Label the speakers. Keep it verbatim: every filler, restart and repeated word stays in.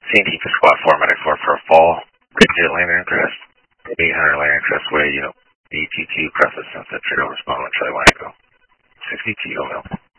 Speaker 1: C and T for squat format four for a fall. Rigid landing crest. eight hundred landing crest way, you know, B T two process sunset trigger respond, Charlie Wango. sixty-two, go mill.